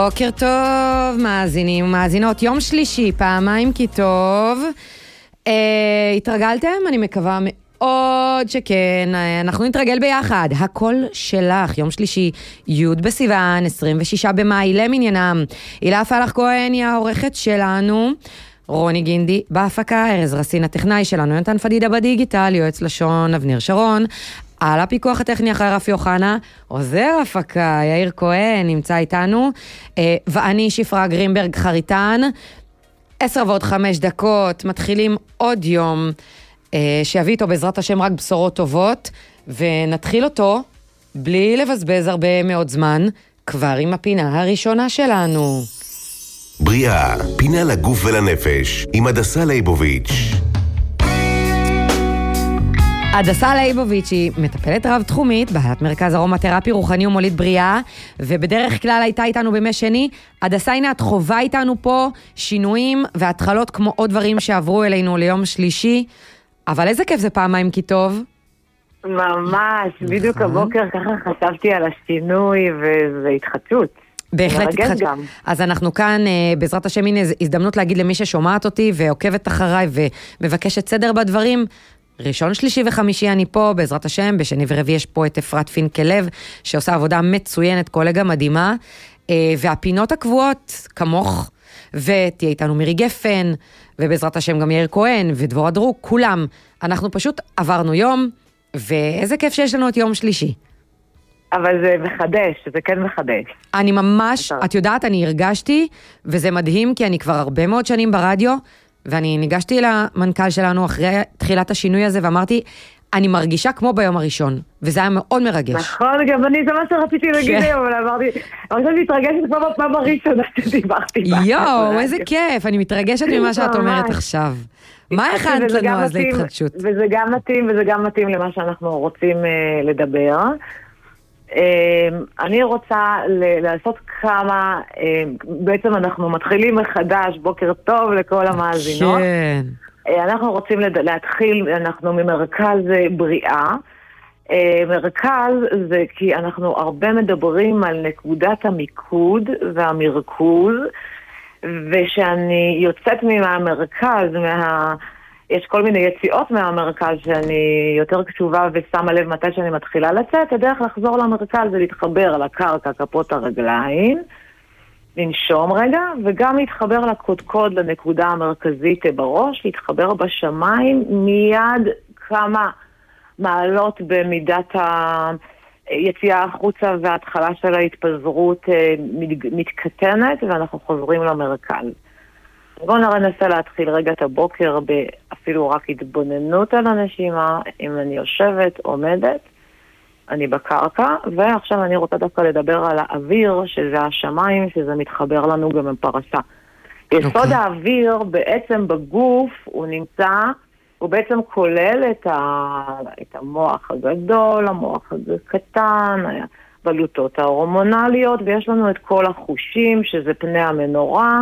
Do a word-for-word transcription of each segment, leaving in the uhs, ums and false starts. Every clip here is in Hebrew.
בוקר טוב, מאזינים ומאזינות. יום שלישי, פעמיים כי טוב. אה, התרגלתם? אני מקווה מאוד שכן. אנחנו נתרגל ביחד. הכל שלך. יום שלישי, י' בסיוון, עשרים ושישה במאי, למניינם. הילה פלח כהן היא העורכת שלנו. רוני גינדי בהפקה, ארז רסין הטכנאי שלנו, יונתן פדידה בדיגיטל, יועץ לשון אבניר שרון. על הפיקוח הטכני אחרי רפי אוחנה, עוזר הפקה, יאיר כהן נמצא איתנו, ואני שפרה גרינברג חריטן. עשר ועוד חמש דקות, מתחילים עוד יום, שיביא איתו בעזרת השם רק בשורות טובות, ונתחיל אותו בלי לבזבז הרבה מאוד זמן, כבר עם הפינה הראשונה שלנו. בריאה, פינה לגוף ולנפש, עם הדסה ליבוביץ'. הדסה ליבוביץ' היא מטפלת רב תחומית, בעלת מרכז ארומתרפי רוחני ומוליד בריאה, ובדרך כלל הייתה איתנו בימי שני. הדסה, הנה, את חובה איתנו פה שינויים והתחלות כמו עוד דברים שעברו אלינו ליום שלישי, אבל איזה כיף זה פעמיים כי טוב. ממש, בדיוק הבוקר ככה חשבתי על השינוי וזה התחדשות. בהחלט התחדשות. אז אנחנו כאן, בעזרת השם, הנה הזדמנות להגיד למי ששומעת אותי ועוקבת אחריי ומבקשת סדר בדברים, ראשון, שלישי וחמישי אני פה, בעזרת השם, בשני ורביעי יש פה את אפרת פינקלב, שעושה עבודה מצוינת, קולגה מדהימה, והפינות הקבועות, כמוך, ותהיה איתנו מירי גפן, ובעזרת השם גם יאיר כהן, ודבור הדרוק, כולם. אנחנו פשוט עברנו יום, ואיזה כיף שיש לנו את יום שלישי. אבל זה מחדש, זה כן מחדש. אני ממש, את יודעת, אני הרגשתי, וזה מדהים, כי אני כבר הרבה מאוד שנים ברדיו, ואני ניגשתי למנכ"ל שלנו אחרי תחילת השינוי הזה, ואמרתי, אני מרגישה כמו ביום הראשון, וזה היה מאוד מרגש. נכון, גם אני, זה מה שרציתי להגיד היום, אבל אמרתי, אני חושבת מתרגשת כמו בפעם הראשונה שדיברתי. יואו, איזה כיף, אני מתרגשת ממה שאת אומרת עכשיו. מה הכנת לנו אז להתחדשות? וזה גם מתאים, וזה גם מתאים למה שאנחנו רוצים לדבר. אני רוצה לעשות כמה, בעצם אנחנו מתחילים מחדש, בוקר טוב לכל המאזינות. כן. אנחנו רוצים להתחיל, אנחנו ממרכז בריאה. מרכז זה כי אנחנו הרבה מדברים על נקודת המיקוד והמרכוז, ושאני יוצאת מהמרכז, מה... יש כל מיני יציאות מהמרכז שאני יותר קשובה ושמה לב מתי שאני מתחילה לצאת. הדרך לחזור למרכז זה להתחבר לקרקע, כפות הרגליים, לנשום רגע, וגם להתחבר לקודקוד, לנקודה המרכזית בראש, להתחבר בשמיים מיד כמה מעלות במידת היציאה החוצה וההתחלה של ההתפזרות מתקטנת, ואנחנו חוזרים למרכז. בואו ננסה להתחיל רגע את הבוקר באפילו רק התבוננות על הנשימה, אם אני יושבת, עומדת, אני בקרקע, ועכשיו אני רוצה דווקא לדבר על האוויר, שזה השמיים, שזה מתחבר לנו גם עם פרשה. יסוד okay. האוויר בעצם בגוף, הוא נמצא, הוא בעצם כולל את, ה, את המוח הגדול, המוח הקטן, הבלוטות ההורמונליות, ויש לנו את כל החושים, שזה פני המנורה,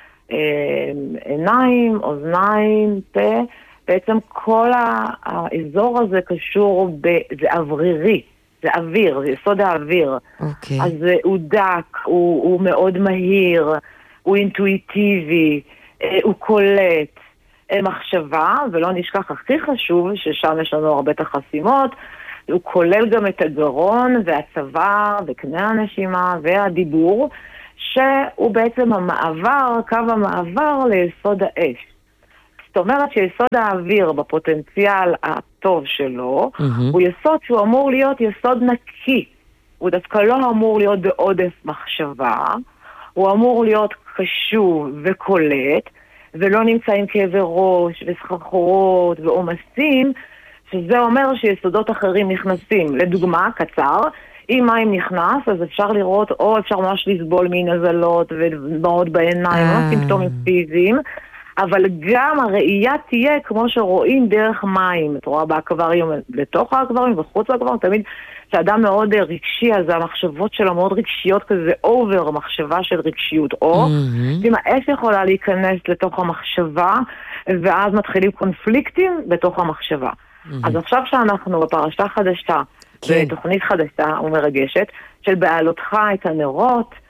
עיניים, אוזניים, פה, בעצם כל האזור הזה קשור, ב... זה אוורירי, זה אוויר, זה יסוד האוויר. Okay. אז הוא דק, הוא, הוא מאוד מהיר, הוא אינטואיטיבי, הוא קולט מחשבה, ולא נשכח הכי חשוב, ששם יש לנו הרבה תחסימות, הוא כולל גם את הגרון והצוואר וקנה הנשימה והדיבור, שהוא בעצם המעבר, קו המעבר ליסוד האש. זאת אומרת שיסוד האוויר בפוטנציאל הטוב שלו, mm-hmm. הוא יסוד שהוא אמור להיות יסוד נקי. הוא דווקא לא אמור להיות בעודף מחשבה, הוא אמור להיות קשוב וקולט, ולא נמצא עם כאבי ראש וסחרחורות ועומסים, שזה אומר שיסודות אחרים נכנסים. לדוגמה, קצר, אם מים נכנס, אז אפשר לראות, או אפשר ממש לסבול מנזלות ודמעות בעיניים, או סימפטומים פיזיים, אבל גם הראייה תהיה כמו שרואים דרך מים. את רואה באקווריום, לתוך האקווריום וחוץ לאקווריום, תמיד שאדם מאוד רגשי, אז המחשבות שלו מאוד רגשיות, כזה אובר מחשבה של רגשיות, או אם האש יכולה להיכנס לתוך המחשבה, ואז מתחילים קונפליקטים בתוך המחשבה. אז עכשיו שאנחנו בפרשה חדשה, בתוכנית חדשה ומרגשת, של בעלותך את הנרות,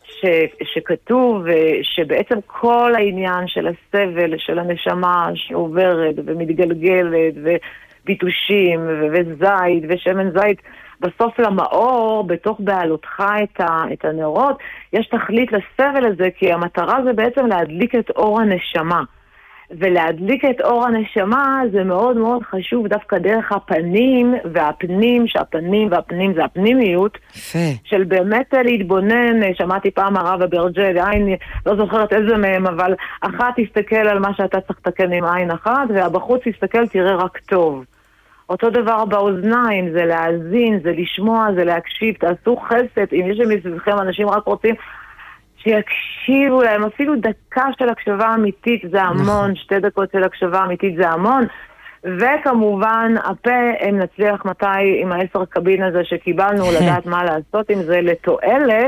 ש, שכתוב שבעצם כל העניין של הסבל, של הנשמה שעוברת ומתגלגלת וביטושים ו- וזית ושמן זית, בסוף למאור, בתוך בעלותך את, ה, את הנרות, יש תכלית לסבל הזה, כי המטרה זה בעצם להדליק את אור הנשמה. ולהדליק את אור הנשמה זה מאוד מאוד חשוב דווקא דרך הפנים והפנים, שהפנים והפנים זה הפנימיות, יפה. של באמת להתבונן. שמעתי פעם הרב אברג'ל, עין, לא זוכרת איזה מהם, אבל אחת תסתכל על מה שאתה צריך לתקן עם עין אחת, והבחוץ תסתכל תראה רק טוב. אותו דבר באוזניים, זה להאזין, זה לשמוע, זה להקשיב, תעשו חסד, אם יש מסביבכם אנשים רק רוצים שיקשיבו להם, אפילו דקה של הקשבה אמיתית זה המון, שתי דקות של הקשבה אמיתית זה המון, וכמובן הפה, אם נצליח מתי עם העשר קבין הזה שקיבלנו לדעת מה לעשות עם זה לתועלת,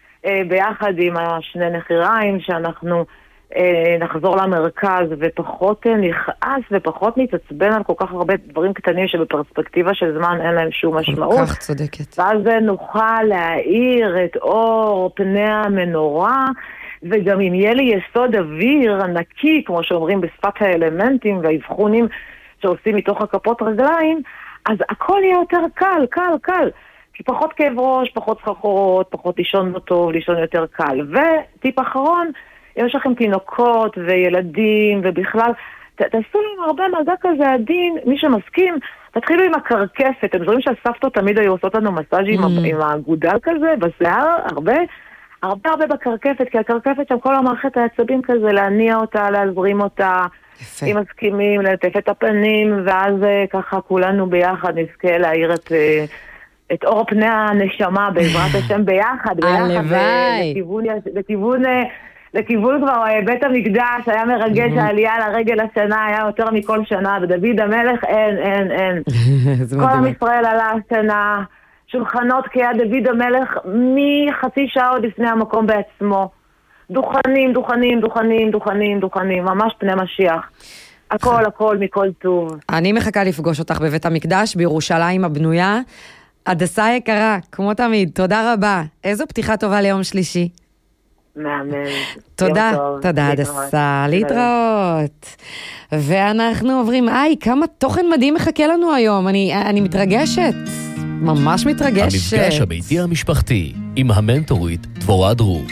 ביחד עם השני נחיריים שאנחנו נחזור למרכז ופחות נכעס ופחות נתעצבן על כל כך הרבה דברים קטנים שבפרספקטיבה של זמן אין להם שום משמעות. כל כך צודקת. ואז נוכל להאיר את אור פני המנורה, וגם אם יהיה לי יסוד אוויר נקי, כמו שאומרים בשפת האלמנטים והאבחונים שעושים מתוך הכפות רגליים, אז הכל יהיה יותר קל, קל, קל. כי פחות כאב ראש, פחות סחרחורות, פחות לישון לא טוב, לישון יותר קל. וטיפ אחרון, יש לכם תינוקות וילדים ובכלל, ת, תעשו להם הרבה מגע כזה עדין, מי שמסכים, תתחילו עם הקרקפת. אתם זוכרים שהסבתות תמיד היו עושות לנו מסאז'ים mm. עם, עם הגודל כזה, בשיער, הרבה, הרבה הרבה בקרקפת, כי הקרקפת שם כל המערכת העצבים כזה, להניע אותה, להזרים אותה, יפה. אם מסכימים, לטף את הפנים, ואז ככה כולנו ביחד נזכה להעיר את... את אור פני הנשמה בעזרת השם ביחד, ביחד, לכיוון, לכיוון, לכיוון כבר בית המקדש, היה מרגש העלייה לרגל השנה, היה יותר מכל שנה, ודוד המלך אין, אין, אין. כל עם ישראל עלה השנה, שולחנות כיד דוד המלך, מחצי שעה עוד לפני המקום בעצמו. דוכנים, דוכנים, דוכנים, דוכנים, דוכנים, ממש פני משיח. הכל, הכל, מכל טוב. אני מחכה לפגוש אותך בבית המקדש, בירושלים הבנויה. הדסה יקרה, כמו תמיד, תודה רבה. איזו פתיחה טובה ליום שלישי. מאמן. תודה, תודה הדסה, להתראות. ואנחנו עוברים, איי, כמה תוכן מדהים מחכה לנו היום, אני, אני מתרגשת, ממש מתרגשת. המפגש הביתי המשפחתי, עם המנטורית דבורה דרוק.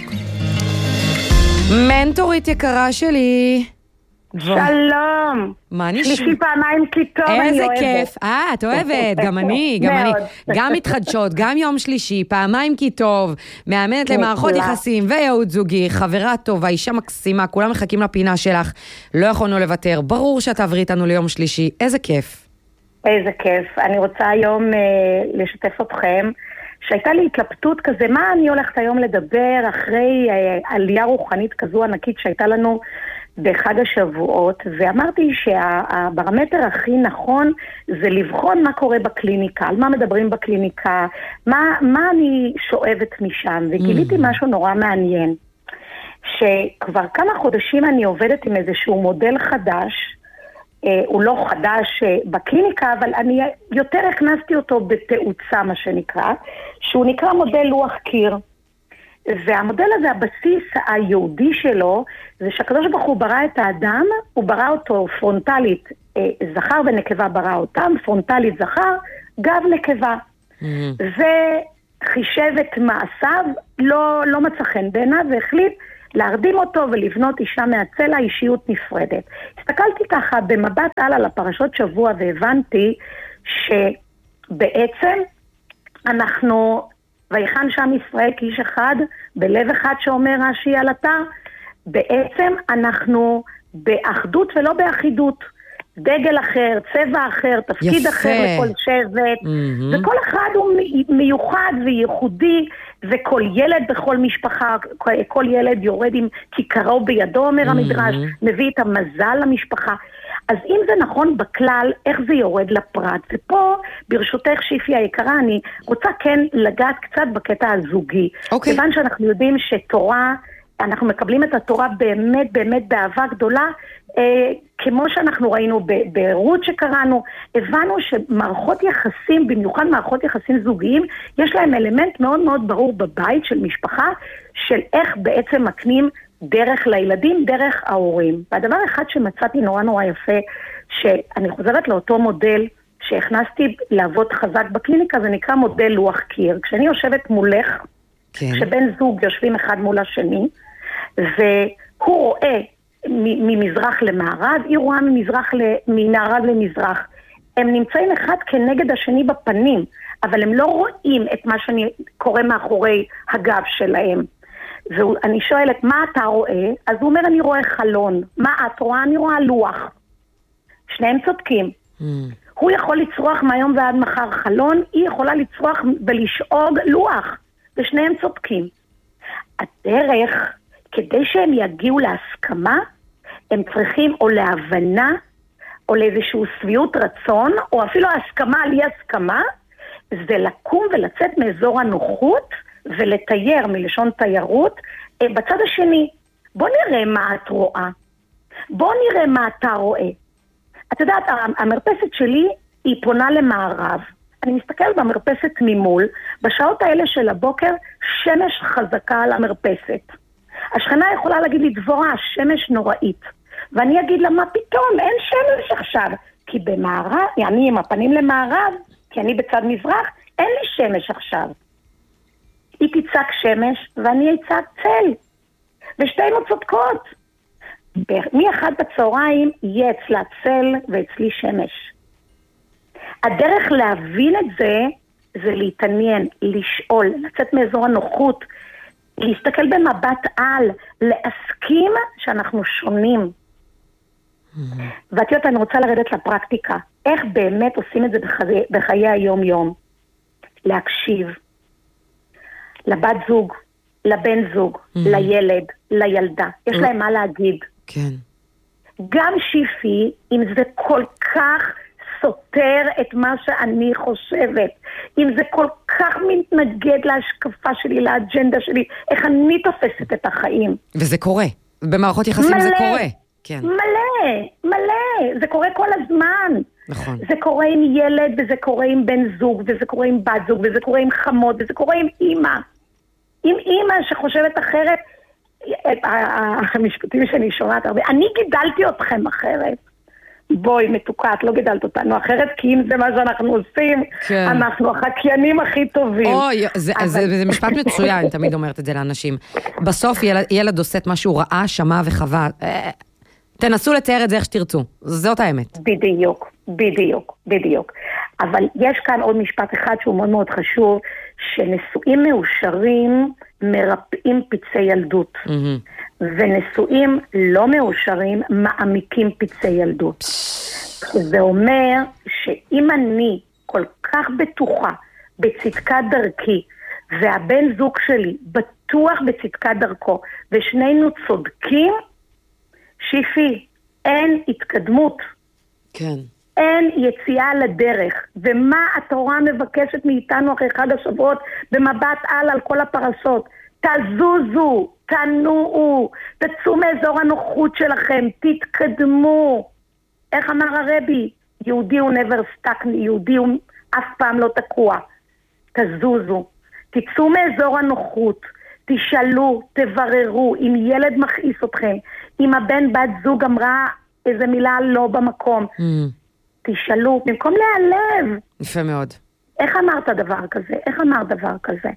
מנטורית יקרה שלי. שלום. מה נשמע? שלישי פעמיים כי טוב, אני אוהבת. איזה כיף. אה, את אוהבת, גם אני, גם אני. גם מתחדשות, גם יום שלישי, פעמיים כי טוב, מאמנת למערכות יחסים וייעוד זוגי, חברה טובה, אישה מקסימה, כולם מחכים לפינה שלך, לא יכולנו לוותר. ברור שאת עברי איתנו ליום שלישי, איזה כיף. איזה כיף. אני רוצה היום לשתף אתכם, שהייתה לי התלבטות כזה, מה אני הולכת היום לדבר אחרי עלייה רוחנית כזו ענקית שהייתה לנו בחג השבועות, ואמרתי שהברמטר הכי נכון זה לבחון מה קורה בקליניקה, על מה מדברים בקליניקה, מה, מה אני שואבת משם, וגיליתי משהו נורא מעניין, שכבר כמה חודשים אני עובדת עם איזשהו מודל חדש, אה, הוא לא חדש אה, בקליניקה, אבל אני יותר הכנסתי אותו בתאוצה, מה שנקרא, שהוא נקרא מודל לוח קיר. והמודל הזה, הבסיס היהודי שלו, זה שהקדוש ברוך הוא ברא את האדם, הוא ברא אותו פרונטלית, אה, זכר ונקבה ברא אותם, פרונטלית זכר, גב נקבה. Mm-hmm. וחישב את מעשיו, לא, לא מצא חן בעיניו, והחליט להרדים אותו ולבנות אישה מהצלע, אישיות נפרדת. הסתכלתי ככה במבט על על הפרשות שבוע, והבנתי שבעצם אנחנו... ויחן שם ישראל כאיש אחד, בלב אחד שאומר רש"י על אתר, בעצם אנחנו באחדות ולא באחידות. דגל אחר, צבע אחר, תפקיד יפה. אחר לכל שבט, mm-hmm. וכל אחד הוא מיוחד וייחודי, וכל ילד בכל משפחה, כל ילד יורד עם כיכרו בידו, אומר mm-hmm. המדרש, מביא את המזל למשפחה. אז אם זה נכון בכלל, איך זה יורד לפרט? ופה, ברשותך שיפי היקרה, אני רוצה כן לגעת קצת בקטע הזוגי. Okay. כיוון שאנחנו יודעים שתורה אנחנו מקבלים את התורה באמת באמת באהבה גדולה, אה, כמו שאנחנו ראינו ברות שקראנו, הבנו שמערכות יחסים, במיוחד מערכות יחסים זוגיים, יש להם אלמנט מאוד מאוד ברור בבית של משפחה, של איך בעצם מקנים דרך לילדים, דרך ההורים. והדבר אחד שמצאתי נורא נורא יפה, שאני חוזרת לאותו מודל שהכנסתי לעבוד חזק בקליניקה, זה נקרא מודל לוח קיר. כשאני יושבת מולך, כן. שבן זוג יושבים אחד מול השני, והוא רואה ממזרח למערב, היא רואה ממזרח מנערב למזרח. הם נמצאים אחד כנגד השני בפנים, אבל הם לא רואים את מה שאני קורא מאחורי הגב שלהם. ואני שואלת, מה אתה רואה? אז הוא אומר, אני רואה חלון. מה את רואה? אני רואה לוח. שניהם צודקים. Mm. הוא יכול לצרוח מהיום ועד מחר חלון, היא יכולה לצרוח ולשאוג לוח. ושניהם צודקים. הדרך, כדי שהם יגיעו להסכמה, הם צריכים או להבנה, או לאיזשהו סביעות רצון, או אפילו הסכמה על אי הסכמה, זה לקום ולצאת מאזור הנוחות, ולתייר מלשון תיירות, בצד השני. בוא נראה מה את רואה. בוא נראה מה אתה רואה. את יודעת, המרפסת שלי היא פונה למערב. אני מסתכלת במרפסת ממול, בשעות האלה של הבוקר, שמש חזקה על המרפסת. השכנה יכולה להגיד לי, דבורה, שמש נוראית. ואני אגיד לה, מה פתאום? אין שמש עכשיו. כי במערב, אני עם הפנים למערב, כי אני בצד מזרח, אין לי שמש עכשיו. היא תצעק שמש, ואני אצעק צל. ושתינו צודקות. מ-אחד בצהריים יהיה אצלה צל ואצלי שמש. הדרך להבין את זה, זה להתעניין, לשאול, לצאת מאזור הנוחות, להסתכל במבט על, להסכים שאנחנו שונים. Mm-hmm. ואת יודעת, אני רוצה לרדת לפרקטיקה. איך באמת עושים את זה בחיי, בחיי היום-יום? להקשיב. לבת זוג, לבן זוג, mm-hmm. לילד, לילדה. יש mm-hmm. להם מה להגיד. כן. גם שיפי, אם זה כל כך סותר את מה שאני חושבת, אם זה כל כך מתנגד להשקפה שלי, לאג'נדה שלי, איך אני תופסת את החיים. וזה קורה. במערכות יחסים מלא, זה קורה. כן. מלא, מלא. זה קורה כל הזמן. נכון. זה קורה עם ילד, וזה קורה עם בן זוג, וזה קורה עם בת זוג, וזה קורה עם חמוד, וזה קורה עם אמא. עם אמא שחושבת אחרת, המשפטים שאני שומעת הרבה, אני גידלתי אתכם אחרת. בואי מתוקה, את לא גידלת אותנו אחרת, כי אם זה מה שאנחנו עושים, כן. אנחנו החקיינים הכי טובים. אוי, זה, אבל... זה, זה משפט מצוין, אני תמיד אומרת את זה לאנשים. בסוף ילד, ילד עושה את מה שהוא ראה, שמע וחווה. תנסו לתאר את זה איך שתרצו, זאת האמת. בדיוק, בדיוק, בדיוק. אבל יש כאן עוד משפט אחד שהוא מאוד מאוד חשוב, שנשואים מאושרים מרפאים פצעי ילדות. Mm-hmm. ונשואים לא מאושרים מעמיקים פצעי ילדות. זה אומר שאם אני כל כך בטוחה בצדקת דרכי, והבן זוג שלי בטוח בצדקת דרכו, ושנינו צודקים, שיפי, אין התקדמות. כן. אין יציאה לדרך. ומה התורה מבקשת מאיתנו אחרי חג השבועות במבט על על כל הפרשות? תזוזו, תנועו, תצאו מאזור הנוחות שלכם, תתקדמו. איך אמר הרבי? יהודי הוא never stuck, יהודי הוא אף פעם לא תקוע. תזוזו, תצאו מאזור הנוחות, תשאלו, תבררו, אם ילד מכעיס אתכם, אם הבן בת זוג אמרה איזה מילה לא במקום, mm. תשאלו, במקום להיעלב. יפה מאוד. איך אמרת דבר כזה? איך אמרת דבר כזה?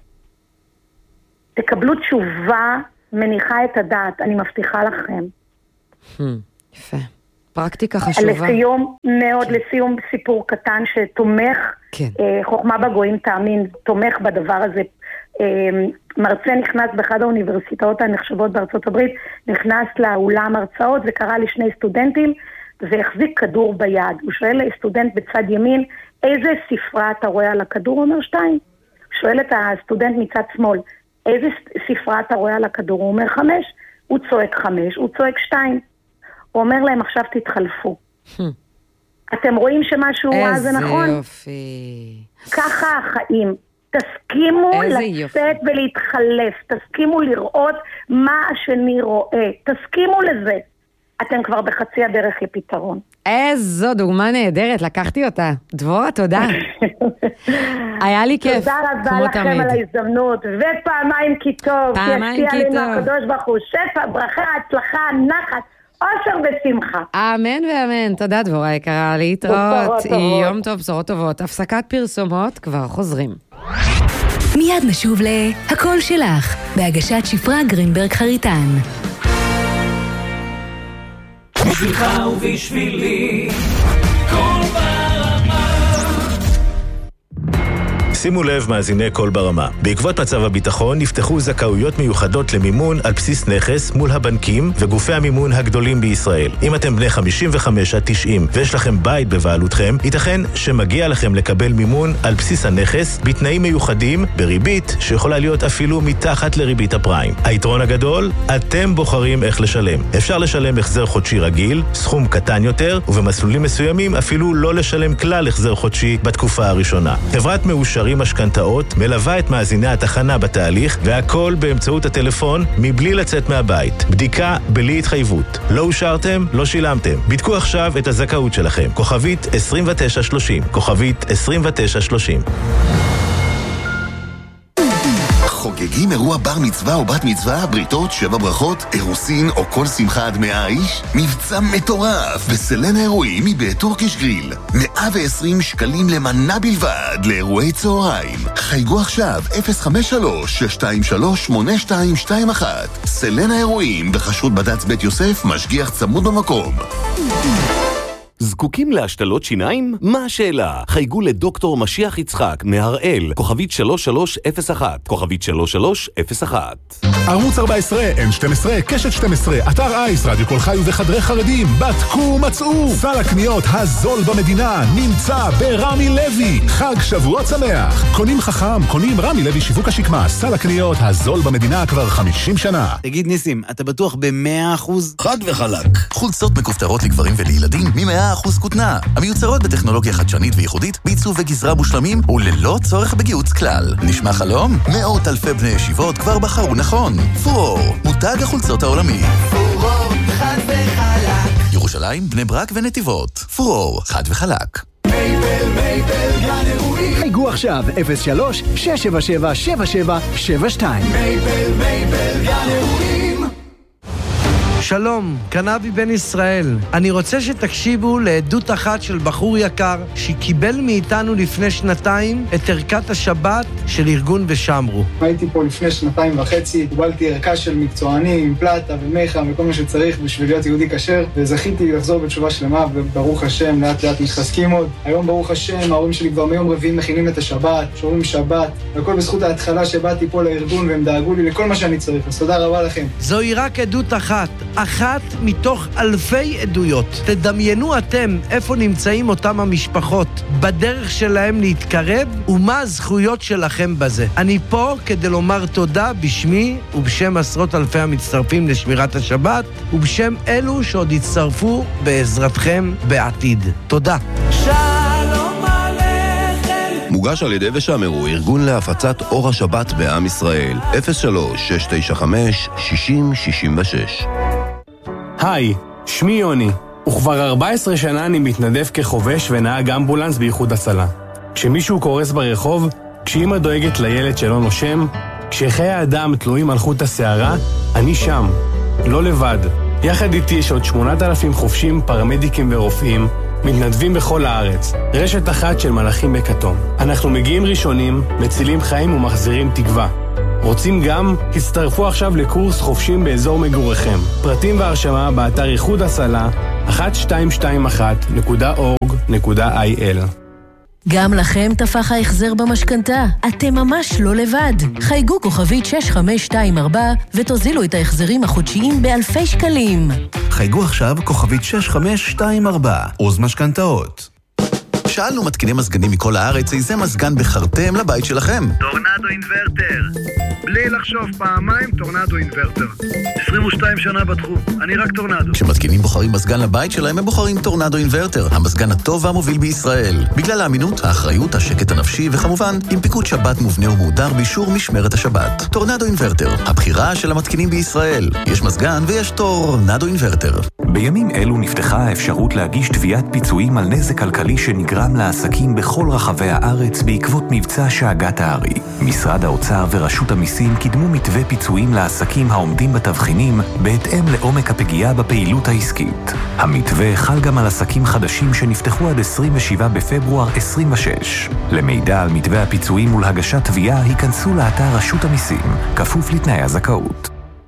תקבלו תשובה, מניחה את הדעת, אני מבטיחה לכם. Hmm, יפה. פרקטיקה חשובה. לסיום, מאוד כן. לסיום סיפור קטן שתומך, כן. אה, חוכמה בגויים תאמין, תומך בדבר הזה. אה, מרצה נכנס באחד האוניברסיטאות הנחשבות בארצות הברית, נכנס לאולם הרצאות וקרא לשני סטודנטים, והחזיק כדור ביד. הוא שואל לסטודנט בצד ימין, איזה ספרה אתה רואה על הכדור? הוא אומר שתיים. שואל את הסטודנט מצד שמאל, איזה ספרה אתה רואה על הכדור? הוא אומר חמש. הוא צועק חמש, הוא צועק שתיים. הוא אומר להם, עכשיו תתחלפו. אתם רואים שמשהו רע זה נכון? איזה יופי. ככה החיים. תסכימו איזה לצאת יופי. ולהתחלף, תסכימו לראות מה השני רואה, תסכימו לזה. אתם כבר בחצי הדרך לפתרון. איזו דוגמה נהדרת, לקחתי אותה. דבורה, תודה. היה לי כיף, תודה רבה כמו לכם תמיד. על ההזדמנות, ופעמיים כי טוב, פעמיים שישפיע כי עלינו טוב. הקדוש ברוך הוא, שפע, ברכה, הצלחה, נחת, אושר ושמחה. אמן ואמן. תודה דבורה יקרה, להתראות. בשורות טובות. יום טוב, בשורות טובות. הפסקת פרסומות, כבר חוזרים. מיד נשוב ל"הכל שלך", בהגשת שפרה גרינברג חריטן. בשבילך ובשבילי כל ברמה. שימו לב מאזיני כל ברמה. בעקבות מצב הביטחון נפתחו זכאויות מיוחדות למימון על בסיס נכס מול הבנקים וגופי המימון הגדולים בישראל. אם אתם בני חמישים וחמש עד תשעים ויש לכם בית בבעלותכם, ייתכן שמגיע לכם לקבל מימון על בסיס הנכס בתנאים מיוחדים בריבית שיכולה להיות אפילו מתחת לריבית הפריים. היתרון הגדול, אתם בוחרים איך לשלם. אפשר לשלם החזר חודשי רגיל, סכום קטן יותר, ובמסלולים מסוימים אפילו לא לשלם כלל החזר חודשי בתקופה הראשונה. חברת מאושרים משכנתאות מלווה את מאזיני התחנה בתהליך, והכל באמצעות הטלפון מבלי לצאת מהבית. בדיקה בלי התחייבות. לא אושרתם, לא שילמתם. בדקו עכשיו את הזכאות שלכם. כוכבית עשרים ותשע שלושים. כוכבית עשרים ותשע שלושים. חוגגים אירוע בר מצווה או בת מצווה, בריתות, שבע ברכות, אירוסין או כל שמחה עד מאה איש? מבצע מטורף בסלן האירועים מבית טורקיש גריל. מאה ועשרים שקלים למנה בלבד לאירועי צהריים. חייגו עכשיו אפס חמש שלוש שש שתיים שלוש שמונה שתיים שתיים אחת. סלן האירועים בחסות בד"ץ בית יוסף, משגיח צמוד במקום. זקוקים להשתלות שיניים? מה השאלה? חייגו לדוקטור משיח יצחק מהראל, כוכבית שלוש שלוש אפס אחת, כוכבית שלוש שלוש אפס אחת. ערוץ ארבע עשרה, אן שתים עשרה, קשת שתים עשרה, אתר אייס, רדיו כל חי וחדרי חרדים, בדקו מצאו. סל הקניות הזול במדינה נמצא ברמי לוי. חג שבועות שמח. קונים חכם, קונים רמי לוי שיווק השקמה. סל הקניות הזול במדינה כבר חמישים שנה. תגיד ניסים, אתה בטוח ב-מאה אחוז? חד וחלק. חולצות מכופתרות לגברים ולילדים מ-מאה אחוז כותנה. המיוצרות בטכנולוגיה חדשנית וייחודית, בעיצוב וגזרה מושלמים וללא צורך בגיוץ כלל. נשמע חלום? מאות אלפי בני ישיבות כבר בחרו נכון. פורור, מותג החולצות העולמי. פורור, חד וחלק. ירושלים, בני ברק ונתיבות. פורור, חד וחלק. מייבל, מייבל, גן אירועים. חייגו עכשיו אפס שלוש שש שבע שבע שבע שבע שבע שתיים. מייבל, מייבל, גן אירועים. שלום, קנבי בן ישראל. אני רוצה שתקשיבו לעדות אחת של בחור יקר שקיבל מאיתנו לפני שנתיים את ערכת השבת של ארגון ושמרו. הייתי פה לפני שנתיים וחצי, קיבלתי ערכה של מקצוענים עם פלטה ומיכה וכל מה שצריך בשביל להיות יהודי כשר, וזכיתי לחזור בתשובה שלמה, וברוך השם, לאט לאט מתחזקים עוד. היום ברוך השם, ההורים שלי כבר מיום רביעי מכינים את השבת, שומרים שבת, והכל בזכות ההתחלה שבאתי פה לארגון והם דאגו לי לכל מה שאני צריך. אז תודה רבה לכם. זוהי רק עדות אחת. אחת מתוך אלפי עדויות. תדמיינו אתם איפה נמצאים אותם המשפחות, בדרך שלהם להתקרב, ומה הזכויות שלכם בזה. אני פה כדי לומר תודה בשמי ובשם עשרות אלפי המצטרפים לשמירת השבת, ובשם אלו שעוד יצטרפו בעזרתכם בעתיד. תודה. שלום עליכם. מוגש על ידי ושמרו, ארגון להפצת אור השבת בעם ישראל. אפס שלוש שש תשע חמש שש אפס שש שש. היי, שמי יוני, וכבר ארבע עשרה שנה אני מתנדב כחובש ונהג אמבולנס באיחוד הצלה. כשמישהו קורס ברחוב, כשאמא דואגת לילד שלא נושם, כשחיי האדם תלויים על חוט השערה, אני שם, לא לבד. יחד איתי יש עוד שמונת אלפים חובשים, פרמדיקים ורופאים, מתנדבים בכל הארץ, רשת אחת של מלאכים בכתום. אנחנו מגיעים ראשונים, מצילים חיים ומחזירים תקווה. רוצים גם? הצטרפו עכשיו לקורס חופשים באזור מגוריכם. פרטים והרשמה באתר איחוד הצלה אחת שתיים שתיים אחת נקודה אורג נקודה איי אל. גם לכם תפח ההחזר במשכנתה. אתם ממש לא לבד. חייגו כוכבית שש חמש שתיים ארבע ותוזילו את ההחזרים החודשיים באלפי שקלים. חייגו עכשיו כוכבית שש חמש שתיים ארבע. עוז משכנתאות. שאלנו מתקיני מזגנים מכל הארץ איזה מזגן בחרתם לבית שלכם. טורנדו אינברטר. בלי לחשוב פעמיים, טורנדו אינברטר. עשרים ושתיים שנה בתחום, אני רק טורנדו. כשמתקינים בוחרים מזגן לבית שלהם, הם בוחרים טורנדו אינברטר, המזגן הטוב והמוביל בישראל. בגלל האמינות, האחריות, השקט הנפשי, וכמובן, עם פיקוד שבת מובנה ומהודר באישור משמרת השבת. טורנדו אינברטר, הבחירה של המתקינים בישראל. יש מזגן ויש טורנדו אינברטר. בימים אלו נפתחה האפשרות להגיש תביעת פיצויים על נזק כלכלי שנגרם לעסקים בכל רחבי הארץ בעקבות מבצע שאגת הארי. משרד האוצר ורשות המיסים קידמו מתווה פיצויים לעסקים העומדים בתבחינים בהתאם לעומק הפגיעה בפעילות העסקית. המתווה חל גם על עסקים חדשים שנפתחו עד עשרים ושבעה בפברואר עשרים ושש. למידע על מתווה הפיצויים ולהגשת תביעה, היכנסו לאתר רשות המיסים, כפוף לתנאי הזכאות.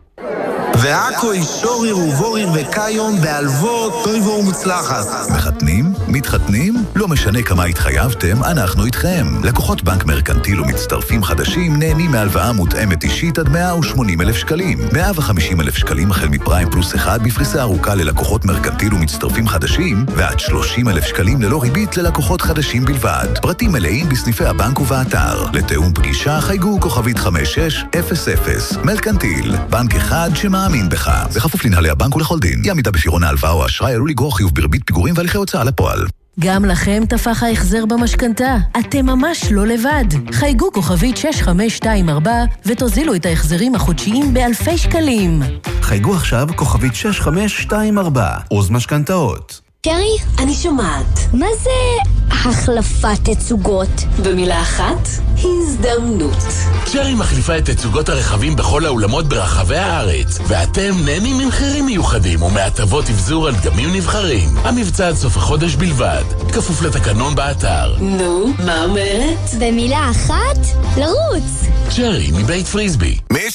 ועכו אישוריר ובוריר וקיום בהלוות טויבו ומוצלחת. מחתנים? מתחתנים? לא משנה כמה התחייבתם, אנחנו איתכם. לקוחות בנק מרקנטיל ומצטרפים חדשים נהנים מהלוואה מותאמת אישית עד מאה ושמונים אלף שקלים. מאה וחמישים אלף שקלים החל מפריים פלוס אחד בפריסה ארוכה ללקוחות מרקנטיל ומצטרפים חדשים, ועד שלושים אלף שקלים ללא ריבית ללקוחות חדשים בלבד. פרטים מלאים בסניפי הבנק ובאתר. לתאום פגישה חייגו כוכבית חמש שש אפס אפס. מרקנטיל, בנק אחד שמאמין מאמין בך. בכפוף לנהלי הבנק ולכל דין. אי עמידה בפירעון ההלוואה או האשראי עלול לגרור חיוב בריבית פיגורים והליכי הוצאה לפועל. גם לכם תפח ההחזר במשכנתה. אתם ממש לא לבד. חייגו כוכבית שש חמש שתיים ארבע ותוזילו את ההחזרים החודשיים באלפי שקלים. חייגו עכשיו כוכבית שש חמש שתיים ארבע. עוז משכנתאות. שרי, אני שומעת. מה זה החלפת תצוגות? במילה אחת, הזדמנות. שרי מחליפה את תצוגות הרכבים בכל האולמות ברחבי הארץ, ואתם נהנים ממחירים מיוחדים ומהטבות אבזור על דגמים נבחרים. המבצע עד סוף החודש בלבד, כפוף לתקנון באתר. נו, מה אומרת? במילה אחת, לרוץ. שרי מבית פריסבי. מי